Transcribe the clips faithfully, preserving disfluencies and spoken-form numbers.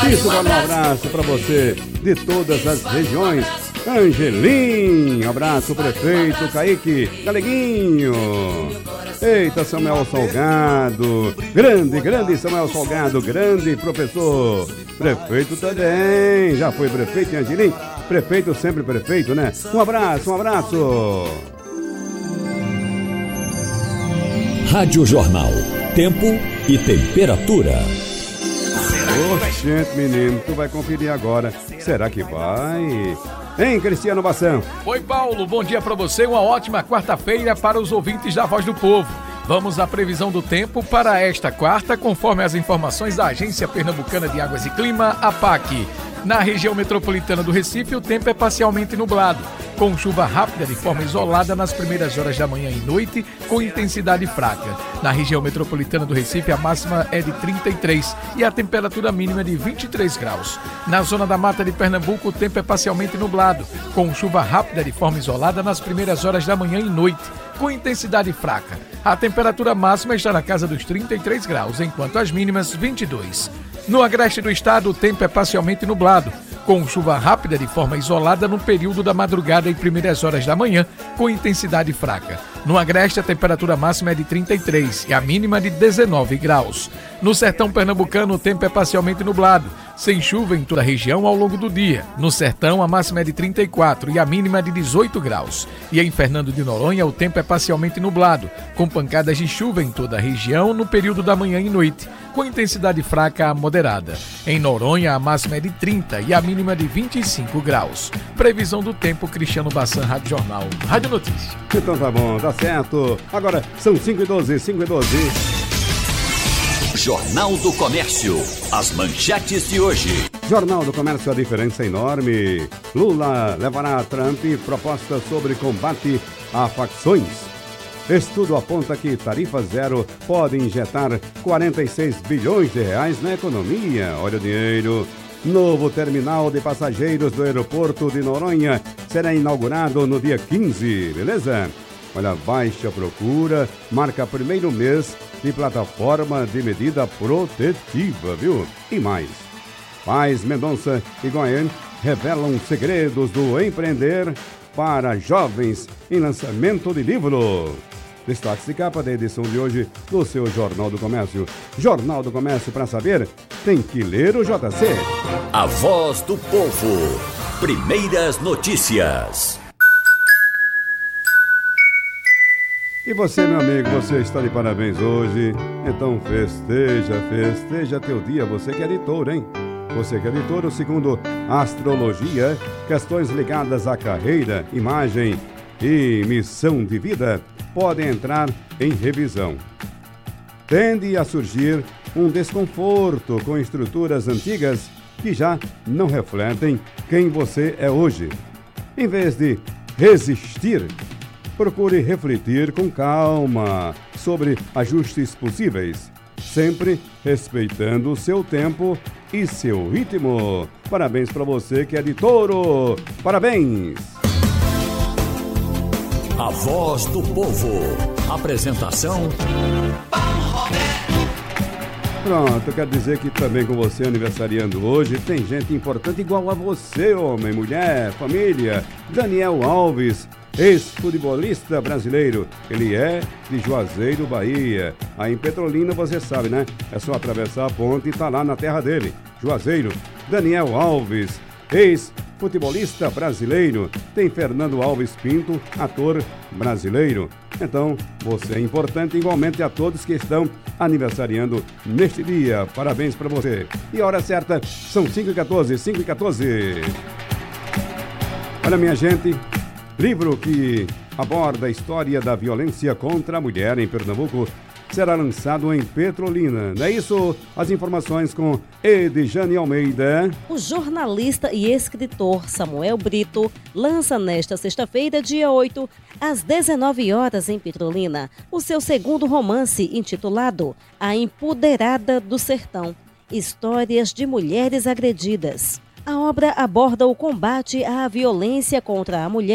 Isso, um abraço para você de todas as regiões. Angelim, abraço, prefeito Kaique Galeguinho. Eita, Samuel Salgado, grande, grande Samuel Salgado, grande professor. Prefeito também, já foi prefeito em Angelim? Prefeito sempre prefeito, né? Um abraço, um abraço. Rádio Jornal, tempo e temperatura. Oxente, menino, tu vai conferir agora. Será que vai? Hein, Cristiano Bação? Oi, Paulo, bom dia pra você. Uma ótima quarta-feira para os ouvintes da Voz do Povo. Vamos à previsão do tempo para esta quarta, conforme as informações da Agência Pernambucana de Águas e Clima, APAC. Na região metropolitana do Recife, o tempo é parcialmente nublado, com chuva rápida de forma isolada nas primeiras horas da manhã e noite, com intensidade fraca. Na região metropolitana do Recife, a máxima é de trinta e três e a temperatura mínima é de vinte e três graus. Na zona da Mata de Pernambuco, o tempo é parcialmente nublado, com chuva rápida de forma isolada nas primeiras horas da manhã e noite, com intensidade fraca. A temperatura máxima está na casa dos trinta e três graus, enquanto as mínimas vinte e dois. No agreste do estado, o tempo é parcialmente nublado, com chuva rápida de forma isolada no período da madrugada e primeiras horas da manhã, com intensidade fraca. No agreste, a temperatura máxima é de trinta e três e a mínima de dezenove graus. No sertão pernambucano, o tempo é parcialmente nublado, sem chuva em toda a região ao longo do dia. No sertão, a máxima é de trinta e quatro e a mínima de dezoito graus. E em Fernando de Noronha, o tempo é parcialmente nublado, com pancadas de chuva em toda a região no período da manhã e noite, com intensidade fraca a moderada. Em Noronha, a máxima é de trinta e a mínima de vinte e cinco graus. Previsão do tempo, Cristiano Bassan, Rádio Jornal, Rádio Notícia. Então tá bom, tá certo. Agora são cinco e doze, cinco e doze. Jornal do Comércio. As manchetes de hoje. Jornal do Comércio, a diferença é enorme. Lula levará a Trump proposta sobre combate a facções. Estudo aponta que tarifa zero pode injetar quarenta e seis bilhões de reais na economia. Olha o dinheiro. Novo terminal de passageiros do aeroporto de Noronha será inaugurado no dia quinze, beleza? Olha, baixa procura, marca primeiro mês de plataforma de medida protetiva, viu? E mais. Paz Mendonça e Goiânia revelam segredos do empreender para jovens em lançamento de livro. Destaque de capa da edição de hoje do seu Jornal do Comércio. Jornal do Comércio, para saber, tem que ler o J C. A Voz do Povo. Primeiras notícias. E você, meu amigo, você está de parabéns hoje. Então festeja, festeja teu dia. Você que é editor, hein? Você que é editor, segundo Astrologia, questões ligadas à carreira, imagem e missão de vida podem entrar em revisão. Tende a surgir um desconforto com estruturas antigas que já não refletem quem você é hoje. Em vez de resistir, procure refletir com calma sobre ajustes possíveis, sempre respeitando o seu tempo e seu ritmo. Parabéns para você que é de Touro. Parabéns! A Voz do Povo. Apresentação Paulo Roberto. Pronto, quero dizer que também com você aniversariando hoje, tem gente importante igual a você, homem, mulher, família. Daniel Alves, ex-futebolista brasileiro. Ele é de Juazeiro, Bahia. Aí em Petrolina, você sabe, né? É só atravessar a ponte e tá lá na terra dele. Juazeiro. Daniel Alves, ex-futebolista brasileiro. Tem Fernando Alves Pinto, ator brasileiro. Então, você é importante igualmente a todos que estão aniversariando neste dia. Parabéns para você. E a hora certa são cinco e quatorze, cinco e quatorze. Olha, minha gente, livro que aborda a história da violência contra a mulher em Pernambuco será lançado em Petrolina. Não é isso? As informações com Edjane Almeida. O jornalista e escritor Samuel Brito lança nesta sexta-feira, dia oito, às dezenove horas em Petrolina, o seu segundo romance intitulado A Empoderada do Sertão, Histórias de Mulheres Agredidas. A obra aborda o combate à violência contra a mulher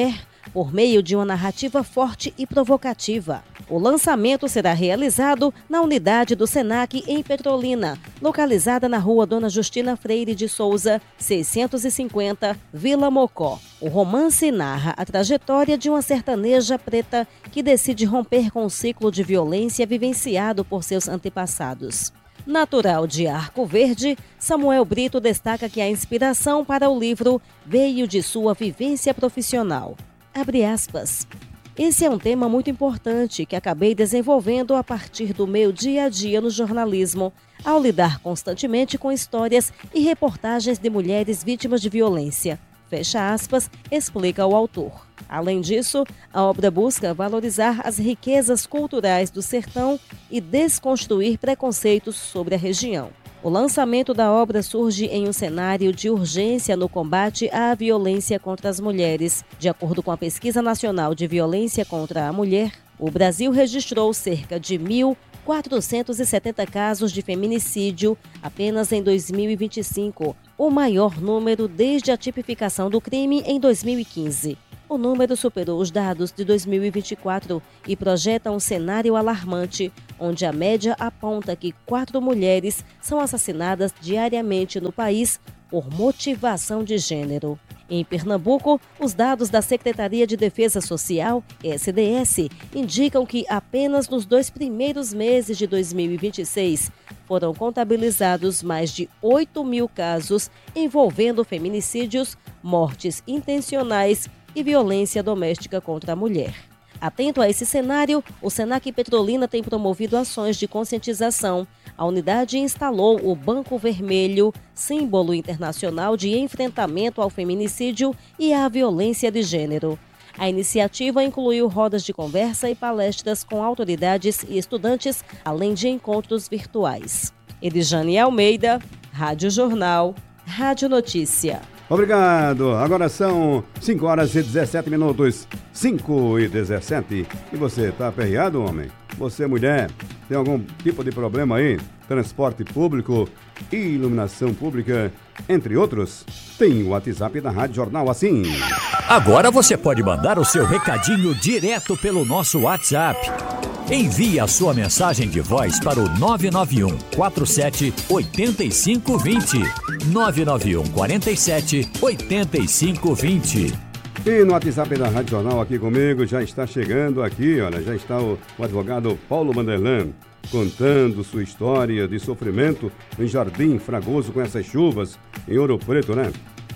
por meio de uma narrativa forte e provocativa. O lançamento será realizado na unidade do SENAC em Petrolina, localizada na rua Dona Justina Freire de Souza, seiscentos e cinquenta, Vila Mocó. O romance narra a trajetória de uma sertaneja preta que decide romper com o ciclo de violência vivenciado por seus antepassados. Natural de Arco Verde, Samuel Brito destaca que a inspiração para o livro veio de sua vivência profissional. Abre aspas. Esse é um tema muito importante que acabei desenvolvendo a partir do meu dia a dia no jornalismo, ao lidar constantemente com histórias e reportagens de mulheres vítimas de violência. Fecha aspas, explica o autor. Além disso, a obra busca valorizar as riquezas culturais do sertão e desconstruir preconceitos sobre a região. O lançamento da obra surge em um cenário de urgência no combate à violência contra as mulheres. De acordo com a Pesquisa Nacional de Violência contra a Mulher, o Brasil registrou cerca de mil quatrocentos e setenta casos de feminicídio apenas em dois mil e vinte e cinco, o maior número desde a tipificação do crime em dois mil e quinze. O número superou os dados de dois mil e vinte e quatro e projeta um cenário alarmante, onde a média aponta que quatro mulheres são assassinadas diariamente no país por motivação de gênero. Em Pernambuco, os dados da Secretaria de Defesa Social, S D S, indicam que apenas nos dois primeiros meses de dois mil e vinte e seis foram contabilizados mais de oito mil casos envolvendo feminicídios, mortes intencionais e violência doméstica contra a mulher. Atento a esse cenário, o SENAC Petrolina tem promovido ações de conscientização. A unidade instalou o Banco Vermelho, símbolo internacional de enfrentamento ao feminicídio e à violência de gênero. A iniciativa incluiu rodas de conversa e palestras com autoridades e estudantes, além de encontros virtuais. Elijane Almeida, Rádio Jornal, Rádio Notícia. Obrigado. Agora são cinco horas e dezessete minutos. cinco e dezessete. E você, tá aperreado, homem? Você, mulher, tem algum tipo de problema aí? Transporte público, iluminação pública, entre outros? Tem o WhatsApp da Rádio Jornal assim. Agora você pode mandar o seu recadinho direto pelo nosso WhatsApp. Envie a sua mensagem de voz para o nove nove um quatro sete oito cinco dois zero. nove nove um quatro sete oito cinco dois zero. E no WhatsApp da Rádio Jornal aqui comigo já está chegando aqui, olha, já está o, o advogado Paulo Manderlan contando sua história de sofrimento em Jardim Fragoso com essas chuvas em Ouro Preto, né?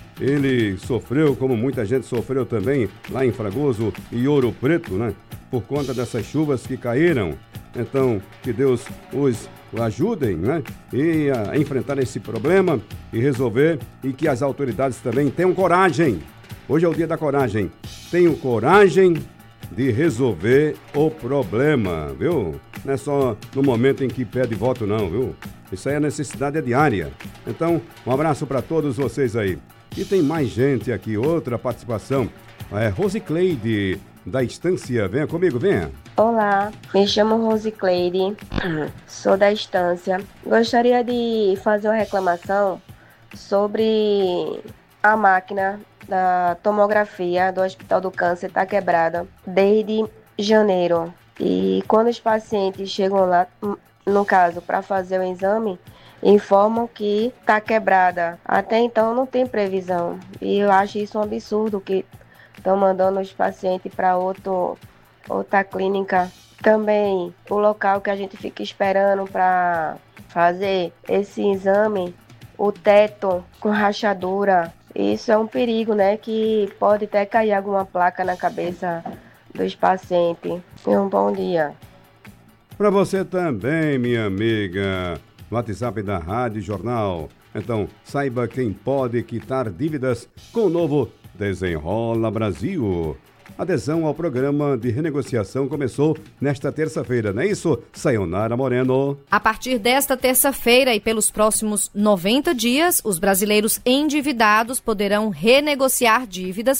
Ele sofreu, como muita gente sofreu também lá em Fragoso e Ouro Preto, né? Por conta dessas chuvas que caíram. Então, que Deus os ajudem, né? E a enfrentar esse problema e resolver, e que as autoridades também tenham coragem. Hoje é o dia da coragem. Tenham coragem de resolver o problema, viu? Não é só no momento em que pede voto, não, viu? Isso aí é necessidade é diária. Então, um abraço para todos vocês aí. E tem mais gente aqui, outra participação. É Rosicleide, da Estância. Venha comigo, venha. Olá, me chamo Rosicleide, sou da Estância. Gostaria de fazer uma reclamação sobre a máquina da tomografia do Hospital do Câncer está quebrada desde janeiro. E quando os pacientes chegam lá, no caso, para fazer o exame, informam que está quebrada. Até então não tem previsão. E eu acho isso um absurdo, que estão mandando os pacientes para outro, outra clínica. Também o local que a gente fica esperando para fazer esse exame, o teto com rachadura. Isso é um perigo, né? Que pode até cair alguma placa na cabeça dos pacientes. E um bom dia. Para você também, minha amiga. WhatsApp da Rádio Jornal. Então, saiba quem pode quitar dívidas com o novo Desenrola Brasil. Adesão ao programa de renegociação começou nesta terça-feira, não é isso, Sayonara Moreno? A partir desta terça-feira e pelos próximos noventa dias, os brasileiros endividados poderão renegociar dívidas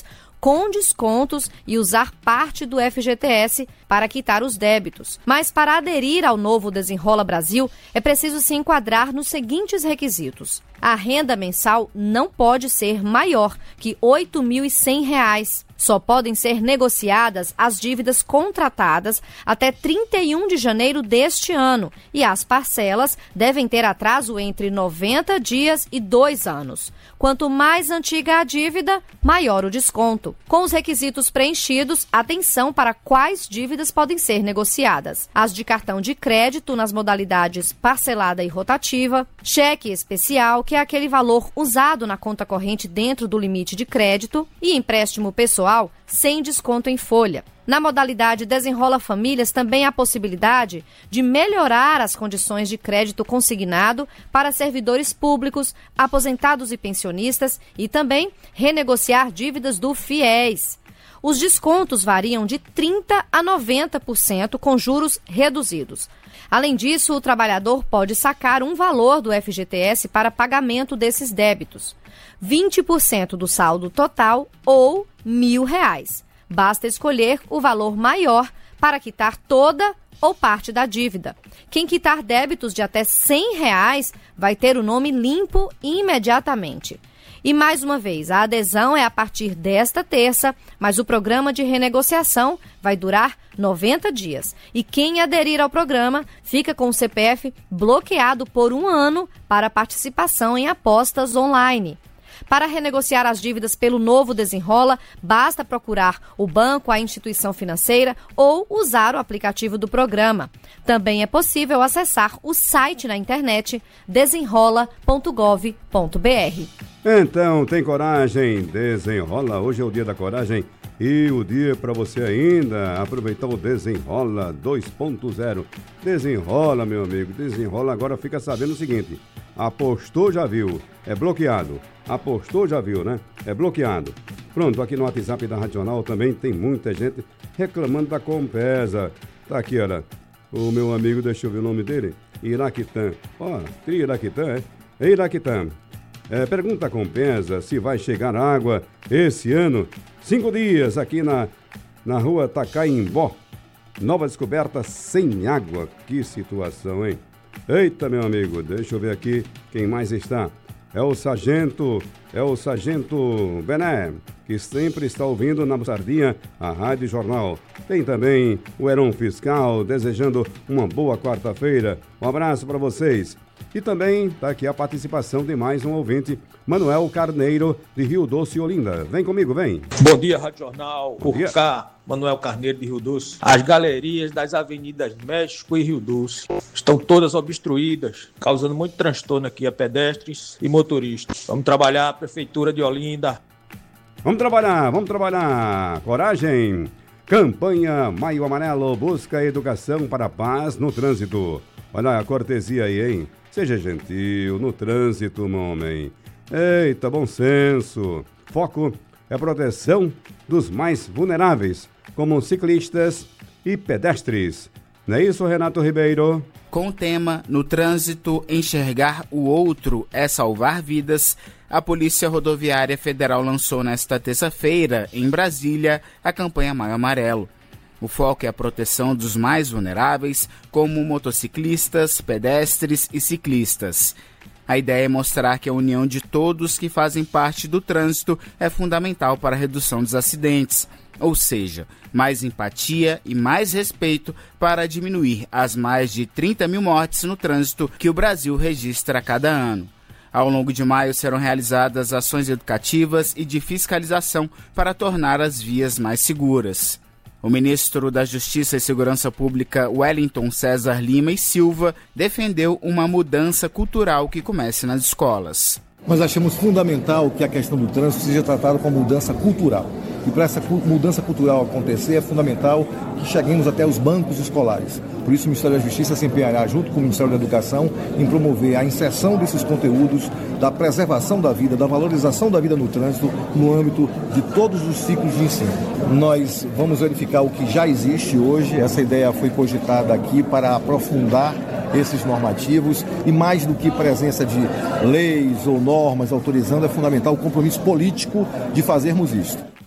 com descontos e usar parte do F G T S para quitar os débitos. Mas para aderir ao novo Desenrola Brasil, é preciso se enquadrar nos seguintes requisitos. A renda mensal não pode ser maior que oito mil e cem reais. Só podem ser negociadas as dívidas contratadas até trinta e um de janeiro deste ano e as parcelas devem ter atraso entre noventa dias e dois anos. Quanto mais antiga a dívida, maior o desconto. Com os requisitos preenchidos, atenção para quais dívidas podem ser negociadas. As de cartão de crédito nas modalidades parcelada e rotativa, cheque especial, que é aquele valor usado na conta corrente dentro do limite de crédito, e empréstimo pessoal sem desconto em folha. Na modalidade Desenrola Famílias também há possibilidade de melhorar as condições de crédito consignado para servidores públicos, aposentados e pensionistas e também renegociar dívidas do FIES. Os descontos variam de trinta por cento a noventa por cento com juros reduzidos. Além disso, o trabalhador pode sacar um valor do F G T S para pagamento desses débitos. vinte por cento do saldo total ou mil reais. Basta escolher o valor maior para quitar toda ou parte da dívida. Quem quitar débitos de até cem reais vai ter o nome limpo imediatamente. E mais uma vez, a adesão é a partir desta terça, mas o programa de renegociação vai durar noventa dias. E quem aderir ao programa fica com o C P F bloqueado por um ano para participação em apostas online. Para renegociar as dívidas pelo novo Desenrola, basta procurar o banco, a instituição financeira ou usar o aplicativo do programa. Também é possível acessar o site na internet desenrola ponto gov ponto br. Então, tem coragem, desenrola. Hoje é o dia da coragem e o dia para você ainda aproveitar o Desenrola dois ponto zero. Desenrola, meu amigo, desenrola. Agora fica sabendo o seguinte: apostou, já viu, é bloqueado. Apostou, já viu, né? É bloqueado. Pronto, aqui no WhatsApp da Radional também tem muita gente reclamando da Compesa. Tá aqui, olha, o meu amigo, deixa eu ver o nome dele, Iraquitã. Ó, Tri Iraquitã, é? Iraquitã. É, pergunta a Compesa se vai chegar água esse ano. Cinco dias aqui na, na rua Tacaimbó. Nova descoberta sem água. Que situação, hein? Eita, meu amigo, deixa eu ver aqui quem mais está. É o Sargento, é o Sargento Bené, que sempre está ouvindo na Sardinha a Rádio Jornal. Tem também o Heron Fiscal, desejando uma boa quarta-feira. Um abraço para vocês. E também está aqui a participação de mais um ouvinte, Manuel Carneiro, de Rio Doce, Olinda. Vem comigo, vem. Bom dia, Rádio Jornal. Por cá, Manuel Carneiro, de Rio Doce. As galerias das avenidas México e Rio Doce estão todas obstruídas, causando muito transtorno aqui a pedestres e motoristas. Vamos trabalhar, a Prefeitura de Olinda. Vamos trabalhar, vamos trabalhar. Coragem. Campanha Maio Amarelo busca educação para a paz no trânsito. Olha a cortesia aí, hein? Seja gentil no trânsito, meu homem. Eita, bom senso. Foco é proteção dos mais vulneráveis, como ciclistas e pedestres. Não é isso, Renato Ribeiro? Com o tema No Trânsito, Enxergar o Outro é Salvar Vidas, a Polícia Rodoviária Federal lançou nesta terça-feira, em Brasília, a campanha Maio Amarelo. O foco é a proteção dos mais vulneráveis, como motociclistas, pedestres e ciclistas. A ideia é mostrar que a união de todos que fazem parte do trânsito é fundamental para a redução dos acidentes, ou seja, mais empatia e mais respeito para diminuir as mais de trinta mil mortes no trânsito que o Brasil registra a cada ano. Ao longo de maio serão realizadas ações educativas e de fiscalização para tornar as vias mais seguras. O ministro da Justiça e Segurança Pública, Wellington César Lima e Silva, defendeu uma mudança cultural que comece nas escolas. Nós achamos fundamental que a questão do trânsito seja tratada como mudança cultural. E para essa mudança cultural acontecer, é fundamental que cheguemos até os bancos escolares. Por isso, o Ministério da Justiça se empenhará, junto com o Ministério da Educação, em promover a inserção desses conteúdos, da preservação da vida, da valorização da vida no trânsito, no âmbito de todos os ciclos de ensino. Nós vamos verificar o que já existe hoje. Essa ideia foi cogitada aqui para aprofundar esses normativos e, mais do que presença de leis ou normas autorizando, é fundamental o compromisso político de fazermos isso.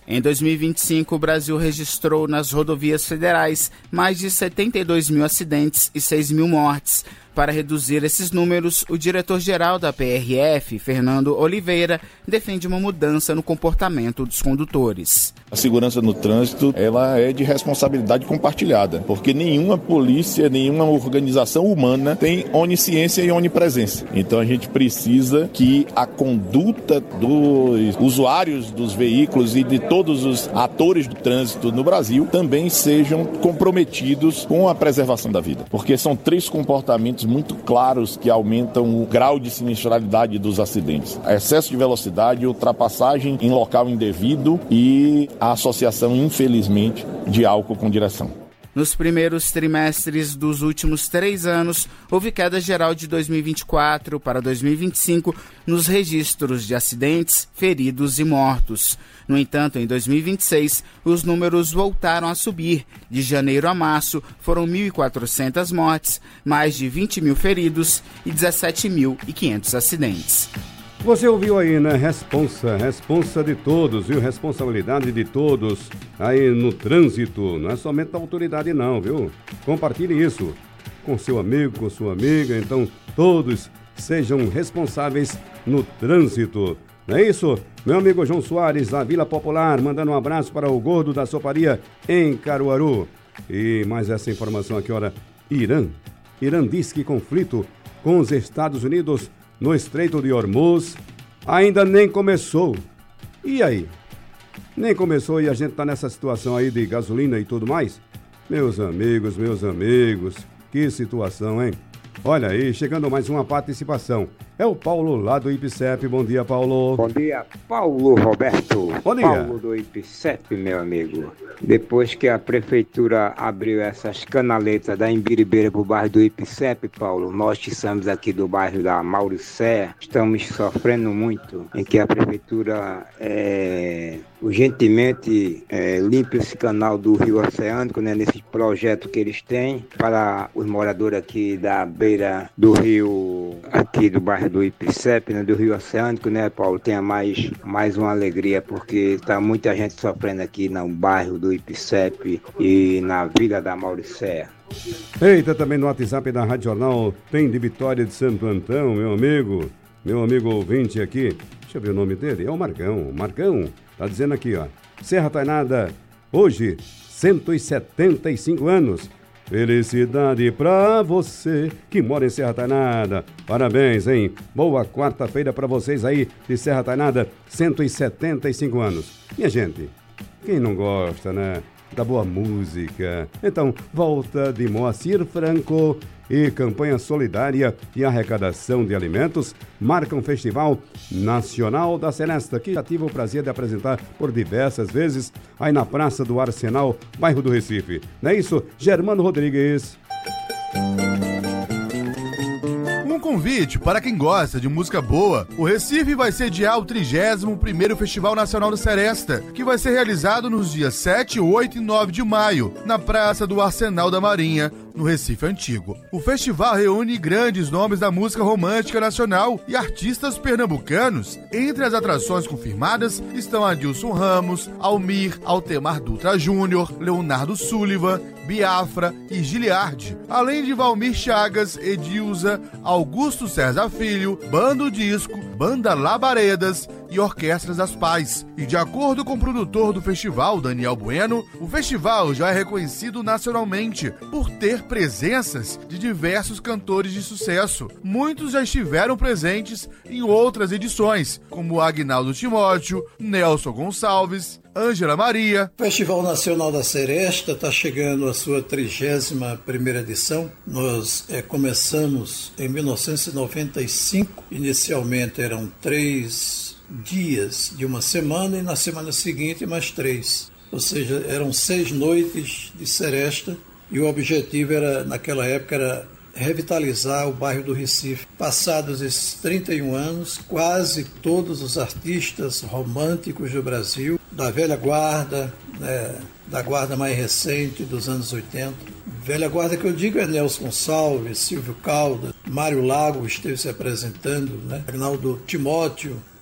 Em dois mil e vinte e cinco, o Brasil registrou nas rodovias federais mais de setenta e dois mil acidentes e seis mil mortes. Para reduzir esses números, o diretor-geral da P R F, Fernando Oliveira, defende uma mudança no comportamento dos condutores. A segurança no trânsito, ela é de responsabilidade compartilhada, porque nenhuma polícia, nenhuma organização humana tem onisciência e onipresença. Então a gente precisa que a conduta dos usuários dos veículos e de todos os atores do trânsito no Brasil também sejam comprometidos com a preservação da vida, porque são três comportamentos muito claros que aumentam o grau de sinistralidade dos acidentes: excesso de velocidade, ultrapassagem em local indevido e a associação, infelizmente, de álcool com direção. Nos primeiros trimestres dos últimos três anos, houve queda geral de dois mil e vinte e quatro para dois mil e vinte e cinco nos registros de acidentes, feridos e mortos. No entanto, em dois mil e vinte e seis, os números voltaram a subir. De janeiro a março, foram mil e quatrocentas mortes, mais de vinte mil feridos e dezessete mil e quinhentos acidentes. Você ouviu aí, né? Responsa, responsa de todos, viu? Responsabilidade de todos aí no trânsito. Não é somente da autoridade não, viu? Compartilhe isso com seu amigo, com sua amiga. Então, todos sejam responsáveis no trânsito. Não é isso? Meu amigo João Soares, da Vila Popular, mandando um abraço para o Gordo da Soparia em Caruaru. E mais essa informação aqui, olha. Irã. Irã diz que conflito com os Estados Unidos no Estreito de Hormuz ainda nem começou. E aí? Nem começou e a gente tá nessa situação aí de gasolina e tudo mais? Meus amigos, meus amigos, que situação, hein? Olha aí, chegando mais uma participação. É o Paulo lá do I P S E P. Bom dia, Paulo. Bom dia, Paulo Roberto. Bom dia. Paulo do I P S E P, meu amigo. Depois que a prefeitura abriu essas canaletas da Imbiribeira para o bairro do I P S E P, Paulo, nós que somos aqui do bairro da Mauricé, estamos sofrendo muito em que a prefeitura é, urgentemente é, limpe esse canal do Rio Oceânico, né, nesse projeto que eles têm para os moradores aqui da beira do rio, aqui do bairro do I P S E P, né, do Rio Oceânico, né, Paulo? Tenha mais, mais uma alegria, porque está muita gente sofrendo aqui no bairro do I P S E P e na Vila da Mauricé. Eita, também no WhatsApp da Rádio Jornal tem de Vitória de Santo Antão, meu amigo, meu amigo ouvinte aqui, deixa eu ver o nome dele, é o Marcão, Marcão, tá dizendo aqui, ó, Serra Tainada, hoje, cento e setenta e cinco anos, felicidade pra você que mora em Serra Tainada. Parabéns, hein? Boa quarta-feira pra vocês aí de Serra Tainada, cento e setenta e cinco anos. Minha gente, quem não gosta, né? Da boa música. Então, volta de Moacir Franco e campanha solidária e arrecadação de alimentos marcam o Festival Nacional da Seresta, que já tive o prazer de apresentar por diversas vezes aí na Praça do Arsenal, bairro do Recife. Não é isso? Germano Rodrigues. Um convite para quem gosta de música boa. O Recife vai sediar o trigésimo primeiro Festival Nacional da Seresta, que vai ser realizado nos dias sete, oito e nove de maio, na Praça do Arsenal da Marinha, no Recife Antigo. O festival reúne grandes nomes da música romântica nacional e artistas pernambucanos. Entre as atrações confirmadas estão Adilson Ramos, Almir, Altemar Dutra Júnior, Leonardo Sullivan, Biafra e Giliardi, além de Valmir Chagas, Edilza, Augusto César Filho, Bando Disco, Banda Labaredas e Orquestras das Paz. E de acordo com o produtor do festival, Daniel Bueno, o festival já é reconhecido nacionalmente por ter presenças de diversos cantores de sucesso. Muitos já estiveram presentes em outras edições, como Agnaldo Timóteo, Nelson Gonçalves, Ângela Maria. O Festival Nacional da Seresta está chegando à sua trigésima primeira edição. Nós é, começamos em mil novecentos e noventa e cinco. Inicialmente eram três dias de uma semana e na semana seguinte mais três. Ou seja, eram seis noites de seresta e o objetivo era, naquela época, era revitalizar o bairro do Recife. Passados esses trinta e um anos, quase todos os artistas românticos do Brasil, da velha guarda, né, da guarda mais recente, dos anos oitenta, velha guarda que eu digo é Nelson Gonçalves, Silvio Caldas, Mário Lago esteve se apresentando, né, Agnaldo Timóteo,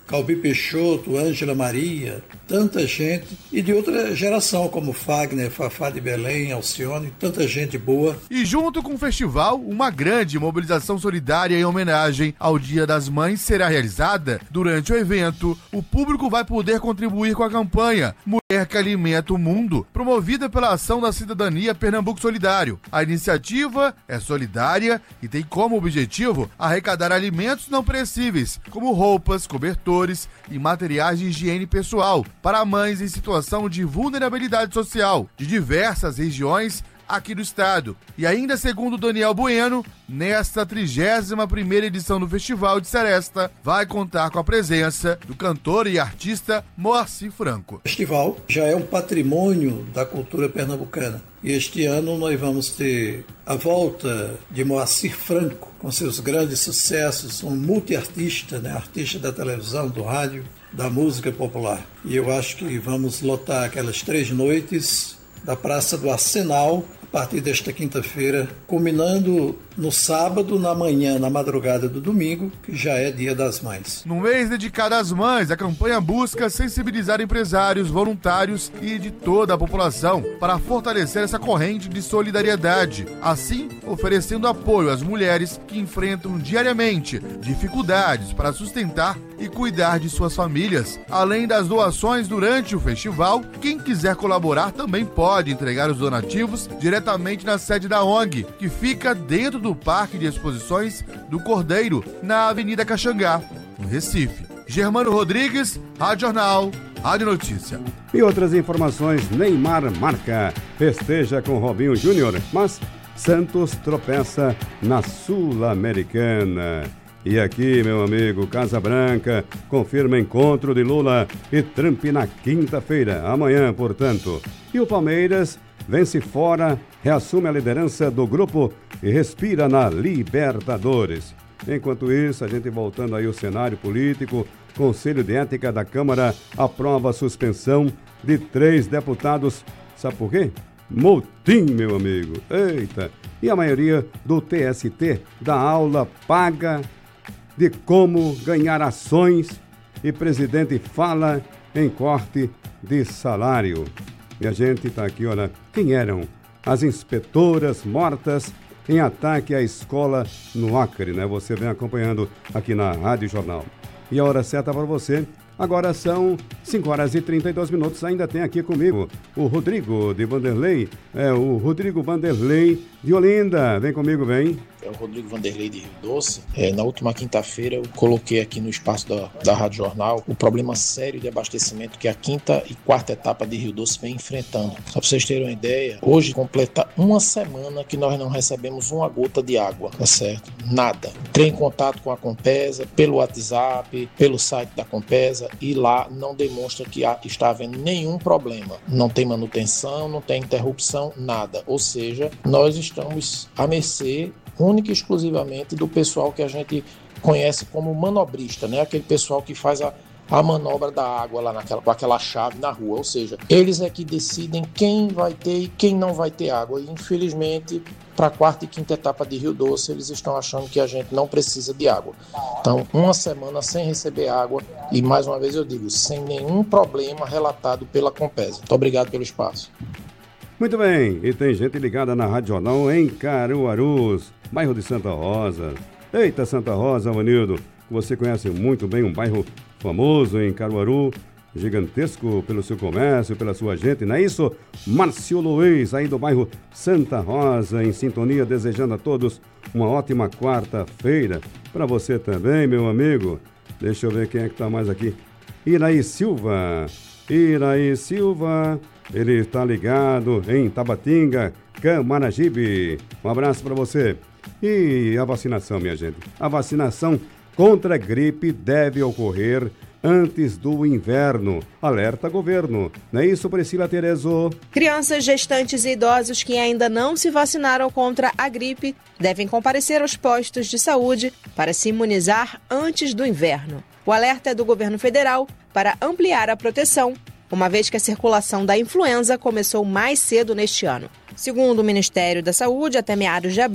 Calbi Peixoto, Ângela Maria, tanta gente, e de outra geração, como Fagner, Fafá de Belém, Alcione, tanta gente boa. E junto com o festival, uma grande mobilização solidária em homenagem ao Dia das Mães será realizada. Durante o evento, o público vai poder contribuir com a campanha Mulher que Alimenta o Mundo, promovida pela Ação da Cidadania Pernambuco Solidário. A iniciativa é solidária e tem como objetivo arrecadar alimentos não perecíveis, como roupas, cobertores e materiais de higiene pessoal para mães em situação de vulnerabilidade social de diversas regiões aqui do estado. E ainda segundo Daniel Bueno, nesta trigésima primeira edição do Festival de Seresta, vai contar com a presença do cantor e artista Moacir Franco. O festival já é um patrimônio da cultura pernambucana. E este ano nós vamos ter a volta de Moacir Franco, com seus grandes sucessos, um multiartista, né? Artista da televisão, do rádio, da música popular. E eu acho que vamos lotar aquelas três noites da Praça do Arsenal, a partir desta quinta-feira, culminando no sábado, na manhã, na madrugada do domingo, que já é Dia das Mães. No mês dedicado às mães, a campanha busca sensibilizar empresários, voluntários e de toda a população para fortalecer essa corrente de solidariedade, assim oferecendo apoio às mulheres que enfrentam diariamente dificuldades para sustentar e cuidar de suas famílias. Além das doações durante o festival, quem quiser colaborar também pode entregar os donativos diretamente na sede da O N G, que fica dentro do Parque de Exposições do Cordeiro, na Avenida Caxangá, no Recife. Germano Rodrigues, Rádio Jornal, Rádio Notícia. E outras informações: Neymar marca, festeja com Robinho Júnior, mas Santos tropeça na Sul-Americana. E aqui, meu amigo, Casa Branca confirma encontro de Lula e Trump na quinta-feira, amanhã, portanto. E o Palmeiras vence fora, reassume a liderança do grupo e respira na Libertadores. Enquanto isso, a gente voltando aí ao cenário político, Conselho de Ética da Câmara aprova a suspensão de três deputados. Sabe por quê? Motim, meu amigo. Eita! E a maioria do T S T dá aula paga de como ganhar ações e presidente fala em corte de salário. E a gente está aqui, olha, quem eram as inspetoras mortas em ataque à escola no Acre, né? Você vem acompanhando aqui na Rádio Jornal. E a hora certa para você, agora são cinco horas e trinta e dois minutos, ainda tem aqui comigo o Rodrigo de Vanderlei, é o Rodrigo Vanderlei de Olinda. Vem comigo, vem. É o Rodrigo Vanderlei de Rio Doce. É, na última quinta-feira eu coloquei aqui no espaço da, da Rádio Jornal o problema sério de abastecimento que a quinta e quarta etapa de Rio Doce vem enfrentando. Só para vocês terem uma ideia, hoje completa uma semana que nós não recebemos uma gota de água, tá certo? Nada. Entrei em contato com a Compesa, pelo WhatsApp, pelo site da Compesa, e lá não demonstra que há, está havendo nenhum problema. Não tem manutenção, não tem interrupção, nada. Ou seja, nós estamos à mercê única e exclusivamente do pessoal que a gente conhece como manobrista, né? Aquele pessoal que faz a, a manobra da água lá naquela, com aquela chave na rua. Ou seja, eles é que decidem quem vai ter e quem não vai ter água. E infelizmente, para a quarta e quinta etapa de Rio Doce, eles estão achando que a gente não precisa de água. Então, uma semana sem receber água e, mais uma vez eu digo, sem nenhum problema relatado pela Compesa. Muito obrigado pelo espaço. Muito bem, e tem gente ligada na Rádio Jornal em Caruarus, bairro de Santa Rosa. Eita, Santa Rosa, Vanildo, você conhece muito bem um bairro famoso em Caruaru, gigantesco pelo seu comércio, pela sua gente, não é isso? Márcio Luiz, aí do bairro Santa Rosa, em sintonia, desejando a todos uma ótima quarta-feira. Para você também, meu amigo. Deixa eu ver quem é que tá mais aqui. Iraí Silva, Iraí Silva... Ele está ligado em Tabatinga, Camaragibe. Um abraço para você. E a vacinação, minha gente. A vacinação contra a gripe deve ocorrer antes do inverno. Alerta governo. Não é isso, Priscila Terezo? Crianças, gestantes e idosos que ainda não se vacinaram contra a gripe devem comparecer aos postos de saúde para se imunizar antes do inverno. O alerta é do governo federal para ampliar a proteção, uma vez que a circulação da influenza começou mais cedo neste ano. Segundo o Ministério da Saúde, até meados de abril,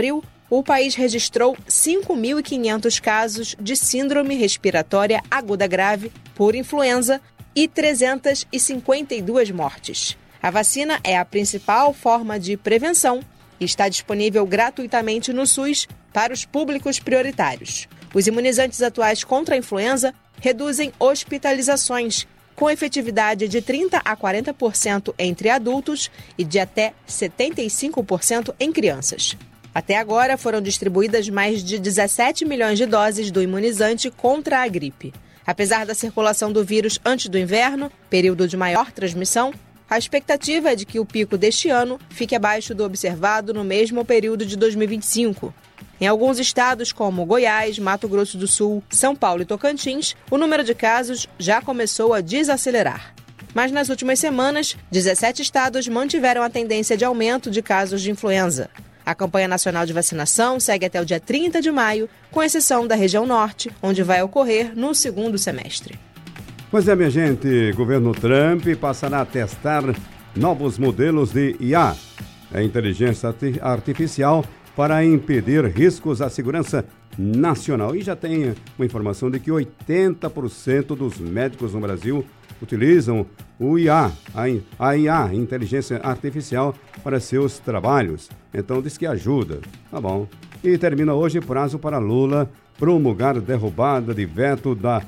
o país registrou cinco mil e quinhentos casos de síndrome respiratória aguda grave por influenza e trezentas e cinquenta e duas mortes. A vacina é a principal forma de prevenção e está disponível gratuitamente no SUS para os públicos prioritários. Os imunizantes atuais contra a influenza reduzem hospitalizações, com efetividade de trinta a quarenta por cento entre adultos e de até setenta e cinco por cento em crianças. Até agora foram distribuídas mais de dezessete milhões de doses do imunizante contra a gripe. Apesar da circulação do vírus antes do inverno, período de maior transmissão, a expectativa é de que o pico deste ano fique abaixo do observado no mesmo período de dois mil e vinte e cinco. Em alguns estados, como Goiás, Mato Grosso do Sul, São Paulo e Tocantins, o número de casos já começou a desacelerar. Mas nas últimas semanas, dezessete estados mantiveram a tendência de aumento de casos de influenza. A campanha nacional de vacinação segue até o dia trinta de maio, com exceção da região norte, onde vai ocorrer no segundo semestre. Pois é, minha gente, governo Trump passará a testar novos modelos de I A, a inteligência artificial, para impedir riscos à segurança nacional. E já tem uma informação de que oitenta por cento dos médicos no Brasil utilizam o I A, a I A, inteligência artificial, para seus trabalhos. Então diz que ajuda. Tá bom. E termina hoje prazo para Lula promulgar derrubada de veto da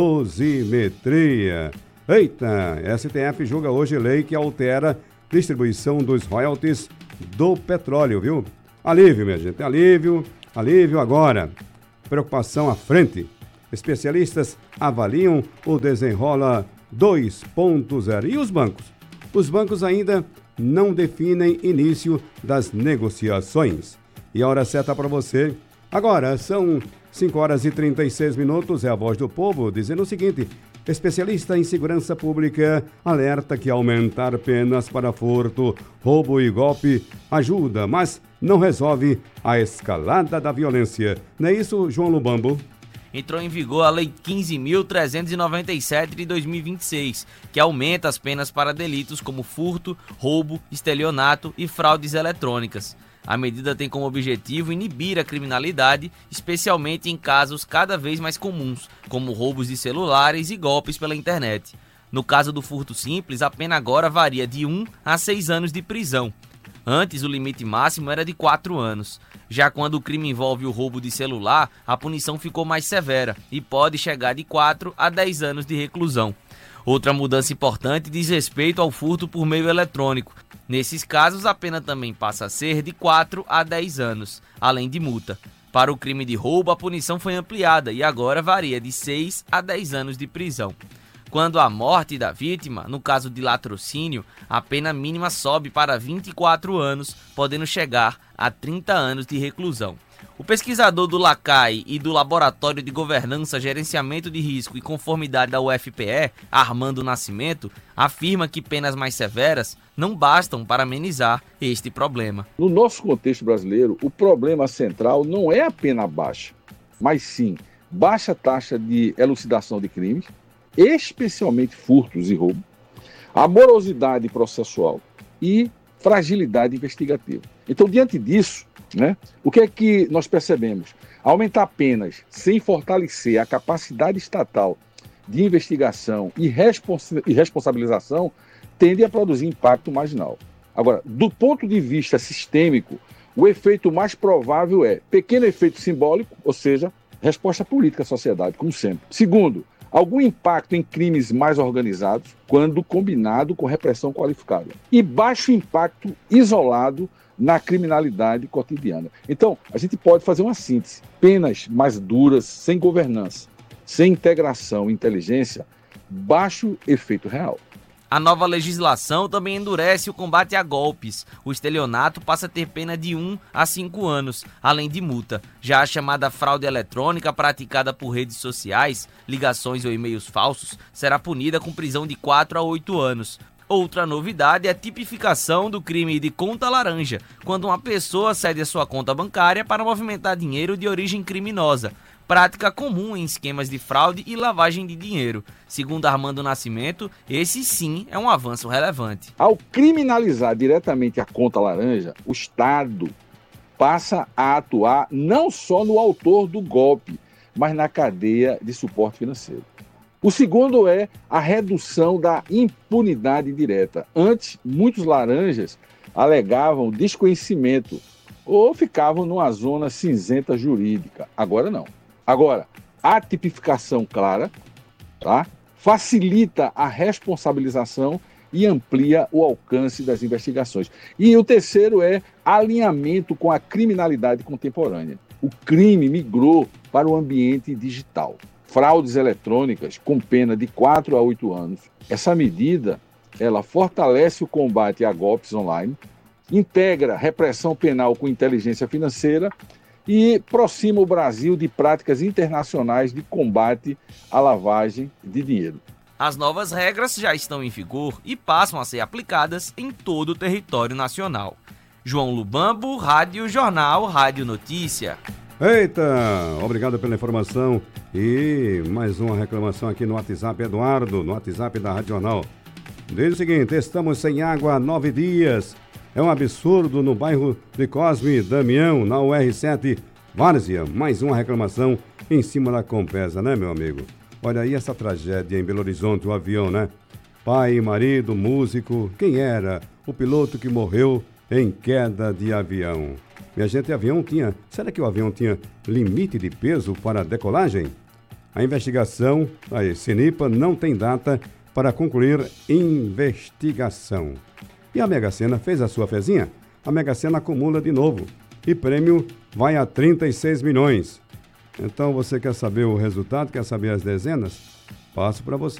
dosimetria. Eita, S T F julga hoje lei que altera distribuição dos royalties do petróleo, viu? Alívio, minha gente, alívio, alívio agora. Preocupação à frente. Especialistas avaliam o Desenrola dois ponto zero. E os bancos? Os bancos ainda não definem início das negociações. E a hora certa para você. Agora, são cinco horas e trinta e seis minutos, é a Voz do Povo dizendo o seguinte: especialista em segurança pública alerta que aumentar penas para furto, roubo e golpe ajuda, mas não resolve a escalada da violência. Não é isso, João Lubambo? Entrou em vigor a Lei quinze mil trezentos e noventa e sete de dois mil e vinte e seis, que aumenta as penas para delitos como furto, roubo, estelionato e fraudes eletrônicas. A medida tem como objetivo inibir a criminalidade, especialmente em casos cada vez mais comuns, como roubos de celulares e golpes pela internet. No caso do furto simples, a pena agora varia de um a seis anos de prisão. Antes, o limite máximo era de quatro anos. Já quando o crime envolve o roubo de celular, a punição ficou mais severa e pode chegar de quatro a dez anos de reclusão. Outra mudança importante diz respeito ao furto por meio eletrônico. Nesses casos, a pena também passa a ser de quatro a dez anos, além de multa. Para o crime de roubo, a punição foi ampliada e agora varia de seis a dez anos de prisão. Quando há morte da vítima, no caso de latrocínio, a pena mínima sobe para vinte e quatro anos, podendo chegar a trinta anos de reclusão. O pesquisador do LACAI e do Laboratório de Governança, Gerenciamento de Risco e Conformidade da U F P E, Armando Nascimento, afirma que penas mais severas não bastam para amenizar este problema. No nosso contexto brasileiro, o problema central não é a pena baixa, mas sim baixa taxa de elucidação de crimes, especialmente furtos e roubo, a morosidade processual e fragilidade investigativa. Então, diante disso, né, o que é que nós percebemos? Aumentar penas sem fortalecer a capacidade estatal de investigação e, responsa- e responsabilização tende a produzir impacto marginal. Agora, do ponto de vista sistêmico, o efeito mais provável é pequeno efeito simbólico, ou seja, resposta política à sociedade, como sempre. Segundo, algum impacto em crimes mais organizados, quando combinado com repressão qualificada. E baixo impacto isolado na criminalidade cotidiana. Então, a gente pode fazer uma síntese. Penas mais duras, sem governança, sem integração e inteligência, baixo efeito real. A nova legislação também endurece o combate a golpes. O estelionato passa a ter pena de um a cinco anos, além de multa. Já a chamada fraude eletrônica praticada por redes sociais, ligações ou e-mails falsos, será punida com prisão de quatro a oito anos. Outra novidade é a tipificação do crime de conta laranja, quando uma pessoa cede a sua conta bancária para movimentar dinheiro de origem criminosa. Prática comum em esquemas de fraude e lavagem de dinheiro. Segundo Armando Nascimento, esse sim é um avanço relevante. Ao criminalizar diretamente a conta laranja, o Estado passa a atuar não só no autor do golpe, mas na cadeia de suporte financeiro. O segundo é a redução da impunidade direta. Antes, muitos laranjas alegavam desconhecimento ou ficavam numa zona cinzenta jurídica. Agora não. Agora, a tipificação clara, tá? Facilita a responsabilização e amplia o alcance das investigações. E o terceiro é alinhamento com a criminalidade contemporânea. O crime migrou para o ambiente digital. Fraudes eletrônicas com pena de quatro a oito anos. Essa medida, ela fortalece o combate a golpes online, integra repressão penal com inteligência financeira e aproxima o Brasil de práticas internacionais de combate à lavagem de dinheiro. As novas regras já estão em vigor e passam a ser aplicadas em todo o território nacional. João Lubambo, Rádio Jornal, Rádio Notícia. Eita, obrigado pela informação. E mais uma reclamação aqui no WhatsApp, Eduardo, no WhatsApp da Rádio Jornal. Diz o seguinte: estamos sem água há nove dias. É um absurdo no bairro de Cosme Damião, na U R sete, Várzea. Mais uma reclamação em cima da Compesa, né, meu amigo? Olha aí essa tragédia em Belo Horizonte, o avião, né? Pai, marido, músico. Quem era o piloto que morreu em queda de avião? Minha gente, o avião tinha... Será que o avião tinha limite de peso para decolagem? A investigação, a Cenipa, não tem data para concluir investigação. E a Mega Sena fez a sua fezinha? A Mega Sena acumula de novo. E prêmio vai a trinta e seis milhões. Então, você quer saber o resultado? Quer saber as dezenas? Passo para você.